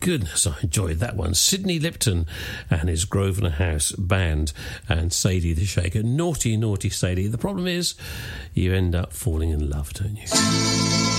goodness, I enjoyed that one. Sidney Lipton and his Grosvenor House band and Sadie the Shaker. Naughty, naughty Sadie. The problem is you end up falling in love, don't you?